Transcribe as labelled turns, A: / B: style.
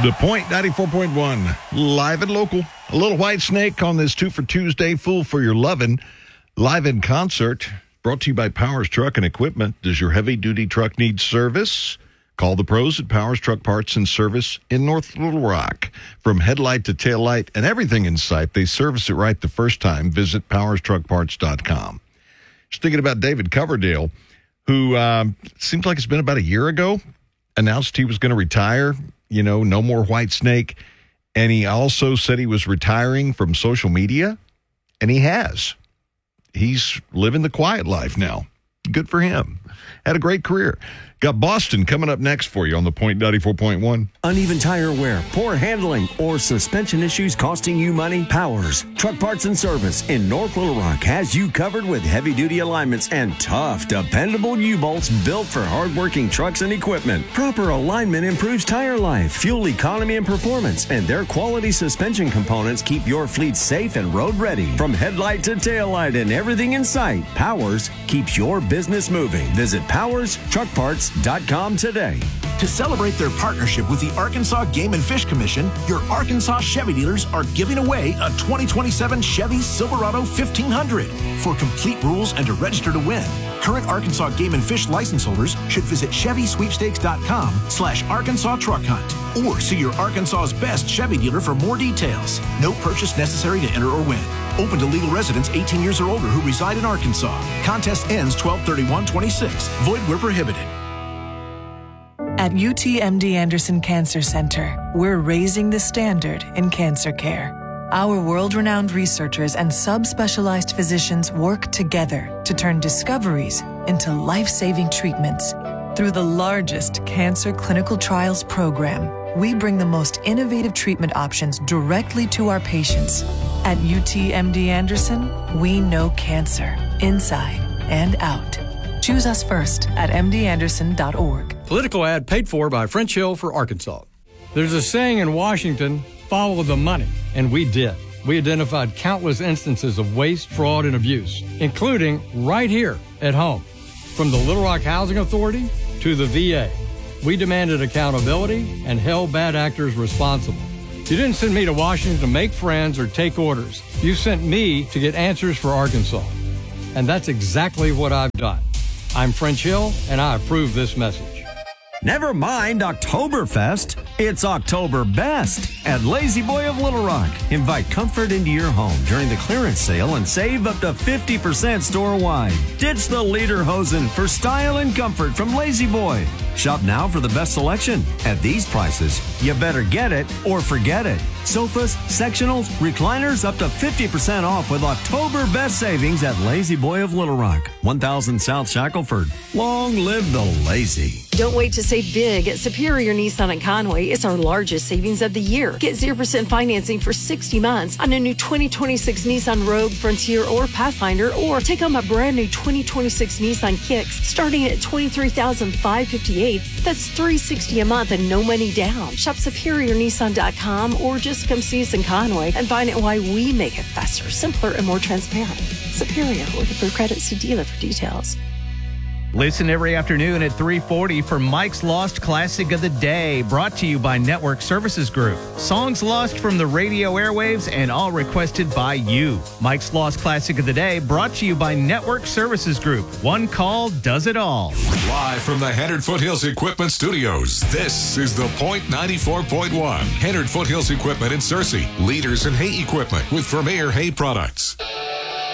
A: The Point 94.1, live and local. A little White Snake on this 2 for Tuesday. Fool for Your Lovin', live in concert. Brought to you by Powers Truck and Equipment. Does your heavy-duty truck need service? Call the pros at Powers Truck Parts and Service in North Little Rock. From headlight to tail light and everything in sight, they service it right the first time. Visit powerstruckparts.com. Just thinking about David Coverdale, who seems like it's been about a year ago, announced he was going to retire. You know, no more White Snake. And he also said he was retiring from social media, and he has. He's living the quiet life now. Good for him. Had a great career. Got Boston coming up next for you on the Point 94.1.
B: Uneven tire wear, poor handling, or suspension issues costing you money? Powers Truck Parts and Service in North Little Rock has you covered with heavy-duty alignments and tough, dependable U-bolts built for hard-working trucks and equipment. Proper alignment improves tire life, fuel economy, and performance, and their quality suspension components keep your fleet safe and road-ready. From headlight to tail light and everything in sight, Powers keeps your business moving. Visit PowersTruckParts.com today.
C: To celebrate their partnership with the Arkansas Game and Fish Commission, your Arkansas Chevy dealers are giving away a 2027 Chevy Silverado 1500. For complete rules and to register to win, current Arkansas Game and Fish license holders should visit ChevySweepstakes.com/Arkansas Truck Hunt or see your Arkansas's best Chevy dealer for more details. No purchase necessary to enter or win. Open to legal residents 18 years or older who reside in Arkansas. Contest ends 12/31/26. Void where prohibited.
D: At UTMD Anderson Cancer Center, we're raising the standard in cancer care. Our world-renowned researchers and subspecialized physicians work together to turn discoveries into life-saving treatments. Through the largest cancer clinical trials program, we bring the most innovative treatment options directly to our patients. At UTMD Anderson, we know cancer, inside and out. Choose us first at mdanderson.org.
E: Political ad paid for by French Hill for Arkansas. There's a saying in Washington, follow the money, and we did. We identified countless instances of waste, fraud, and abuse, including right here at home. From the Little Rock Housing Authority to the VA, we demanded accountability and held bad actors responsible. You didn't send me to Washington to make friends or take orders. You sent me to get answers for Arkansas. And that's exactly what I've done. I'm French Hill, and I approve this message.
B: Never mind Oktoberfest. It's October Best at Lazy Boy of Little Rock. Invite comfort into your home during the clearance sale and save up to 50% store-wide. Ditch the lederhosen for style and comfort from Lazy Boy. Shop now for the best selection. At these prices, you better get it or forget it. Sofas, sectionals, recliners up to 50% off with October Best savings at Lazy Boy of Little Rock. 1000 South Shackelford. Long live the lazy.
F: Don't wait to save big at Superior Nissan at Conway. It's our largest savings of the year. Get 0% financing for 60 months on a new 2026 Nissan Rogue, Frontier, or Pathfinder, or take home a brand new 2026 Nissan Kicks starting at $23,558. That's $360 a month and no money down. Shop SuperiorNissan.com or just come see us in Conway and find out why we make it faster, simpler, and more transparent. Superior, with approved credit, see dealer for details.
G: Listen every afternoon at 3:40 for Mike's Lost Classic of the Day, brought to you by Network Services Group. Songs lost from the radio airwaves and all requested by you. Mike's Lost Classic of the Day, brought to you by Network Services Group. One call does it all.
H: Live from the Hennard Foothills Equipment Studios, this is the Point 94.1. Hennard Foothills Equipment in Searcy, leaders in hay equipment with Vermeer Hay Products.